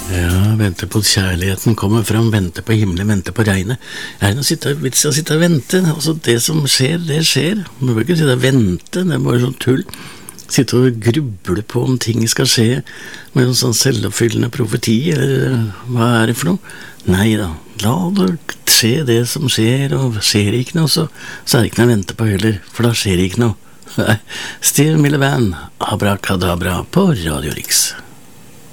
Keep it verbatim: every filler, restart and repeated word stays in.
Ja, vente på at kjærligheten kommer fram, vente på himmelen, vente på regnet. Er det noe sitte, vits i å sitte og vente? Altså, det som skjer, det skjer. Man bør ikke sitte og vente, det er bare sånn tull. Sitte og gruble på om ting skal skje med en sånn selvoppfyllende profeti, eller hva er det for noe? Nei da, la det skje det som skjer, og skjer det ikke noe, så, så er det ikke noe å vente på heller, for da skjer det ikke noe. Steve Miller Band, Abrakadabra på Radio Riks.